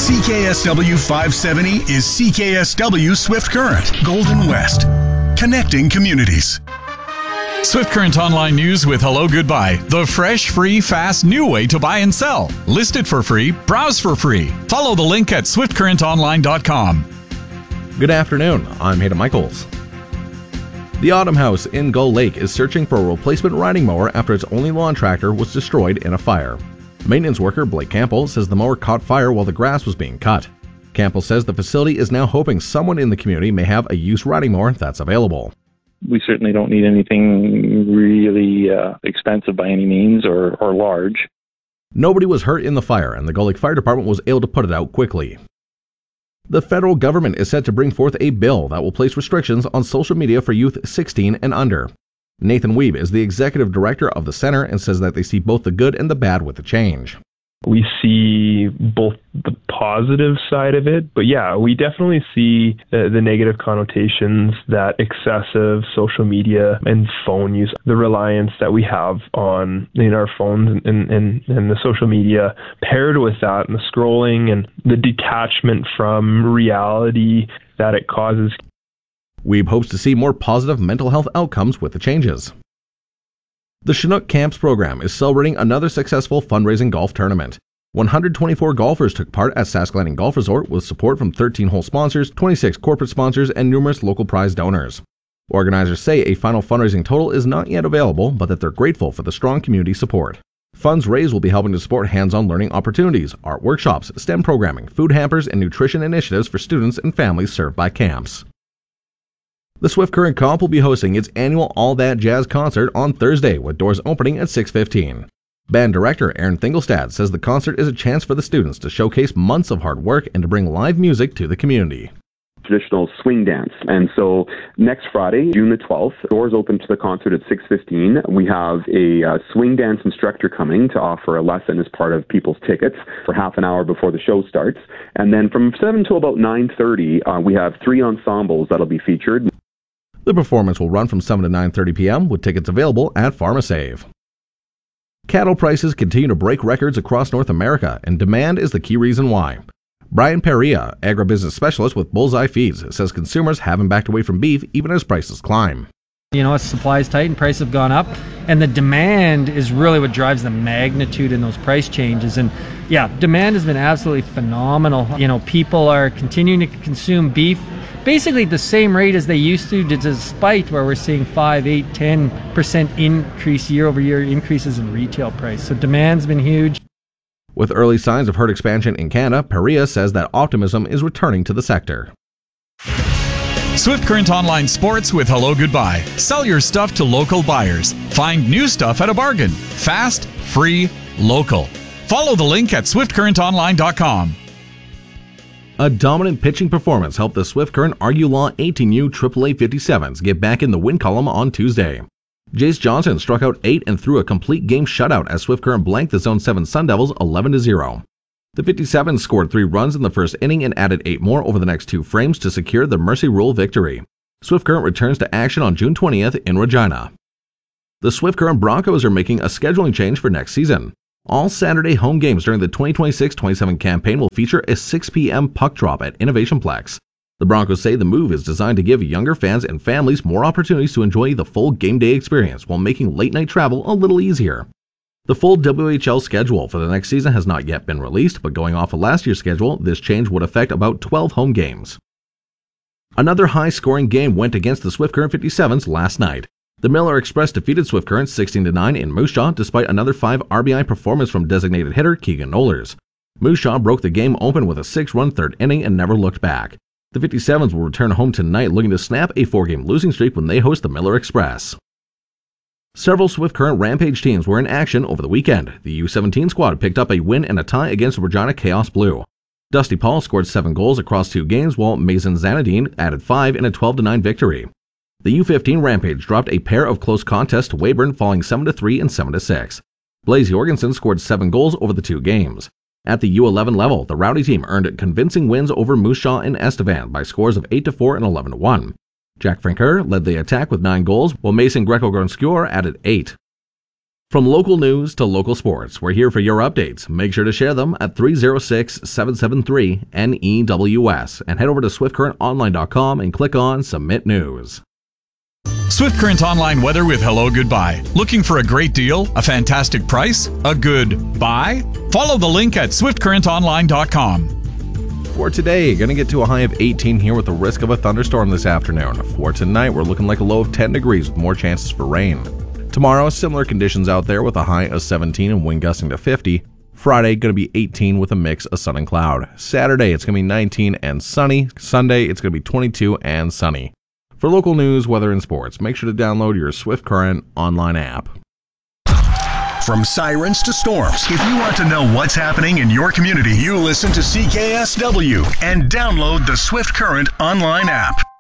CKSW 570 is CKSW Swift Current, Golden West, connecting communities. Swift Current Online News with Hello Goodbye, the fresh, free, fast, new way to buy and sell. List it for free, browse for free. Follow the link at swiftcurrentonline.com. Good afternoon, I'm Hayden Michaels. The Autumn House in Gull Lake is searching for a replacement riding mower after its only lawn tractor was destroyed in a fire. Maintenance worker Blake Campbell says the mower caught fire while the grass was being cut. Campbell says the facility is now hoping someone in the community may have a used riding mower that's available. We certainly don't need anything really expensive by any means or large. Nobody was hurt in the fire, and the Gull Lake Fire Department was able to put it out quickly. The federal government is set to bring forth a bill that will place restrictions on social media for youth 16 and under. Nathan Weeb is the executive director of the center and says that they see both the good and the bad with the change. We see both the positive side of it, but yeah, we definitely see the negative connotations that excessive social media and phone use, the reliance that we have on in our phones and the social media, paired with that and the scrolling and the detachment from reality that it causes. Weeb hopes to see more positive mental health outcomes with the changes. The Chinook Camps program is celebrating another successful fundraising golf tournament. 124 golfers took part at Sask Landing Golf Resort with support from 13 hole sponsors, 26 corporate sponsors, and numerous local prize donors. Organizers say a final fundraising total is not yet available, but that they're grateful for the strong community support. Funds raised will be helping to support hands-on learning opportunities, art workshops, STEM programming, food hampers, and nutrition initiatives for students and families served by camps. The Swift Current Comp will be hosting its annual All That Jazz concert on Thursday, with doors opening at 6:15. Band director Aaron Thingelstad says the concert is a chance for the students to showcase months of hard work and to bring live music to the community. Traditional swing dance. And so next Friday, June the 12th, doors open to the concert at 6:15. We have a swing dance instructor coming to offer a lesson as part of people's tickets for half an hour before the show starts. And then from 7 to about 9:30, we have 3 ensembles that'll be featured. The performance will run from 7 to 9:30 p.m. with tickets available at PharmaSave. Cattle prices continue to break records across North America, and demand is the key reason why. Brian Perea, agribusiness specialist with Bullseye Feeds, says consumers haven't backed away from beef even as prices climb. Supply is tight and prices have gone up, and the demand is really what drives the magnitude in those price changes. And yeah, demand has been absolutely phenomenal. People are continuing to consume beef basically at the same rate as they used to, despite where we're seeing 5, 8, 10% increase year-over-year increases in retail price. So demand's been huge. With early signs of herd expansion in Canada, Perea says that optimism is returning to the sector. Swift Current Online Sports with Hello Goodbye. Sell your stuff to local buyers. Find new stuff at a bargain. Fast, free, local. Follow the link at swiftcurrentonline.com. A dominant pitching performance helped the Swift Current Argue Law 18U AAA 57s get back in the win column on Tuesday. Jace Johnson struck out 8 and threw a complete game shutout as Swift Current blanked the Zone 7 Sun Devils 11-0. The 57s scored 3 runs in the first inning and added 8 more over the next 2 frames to secure the Mercy Rule victory. Swift Current returns to action on June 20th in Regina. The Swift Current Broncos are making a scheduling change for next season. All Saturday home games during the 2026-27 campaign will feature a 6 p.m. puck drop at Innovation Plex. The Broncos say the move is designed to give younger fans and families more opportunities to enjoy the full game day experience while making late-night travel a little easier. The full WHL schedule for the next season has not yet been released, but going off of last year's schedule, this change would affect about 12 home games. Another high-scoring game went against the Swift Current 57s last night. The Miller Express defeated Swift Current 16-9 in Moose Jaw despite another 5 RBI performance from designated hitter Keegan Nollers. Moose Jaw broke the game open with a 6-run third inning and never looked back. The 57s will return home tonight looking to snap a 4-game losing streak when they host the Miller Express. Several Swift Current Rampage teams were in action over the weekend. The U17 squad picked up a win and a tie against Regina Chaos Blue. Dusty Paul scored 7 goals across 2 games while Mason Zanadine added 5 in a 12-9 victory. The U15 Rampage dropped a pair of close contests to Weyburn, falling 7-3 and 7-6. Blaze Jorgensen scored 7 goals over the 2 games. At the U11 level, the Rowdy team earned convincing wins over Moose Jaw and Estevan by scores of 8-4 and 11-1. Jack Franker led the attack with 9 goals, while Mason Greco-Gronskor added 8. From local news to local sports, we're here for your updates. Make sure to share them at 306-773-NEWS and head over to swiftcurrentonline.com and click on Submit News. Swift Current Online weather with Hello Goodbye. Looking for a great deal? A fantastic price? A good buy? Follow the link at swiftcurrentonline.com. For today, going to get to a high of 18 here with the risk of a thunderstorm this afternoon. For tonight, we're looking like a low of 10 degrees with more chances for rain. Tomorrow, similar conditions out there with a high of 17 and wind gusting to 50. Friday, going to be 18 with a mix of sun and cloud. Saturday, it's going to be 19 and sunny. Sunday, it's going to be 22 and sunny. For local news, weather, and sports, make sure to download your Swift Current online app. From sirens to storms, if you want to know what's happening in your community, you listen to CKSW and download the Swift Current online app.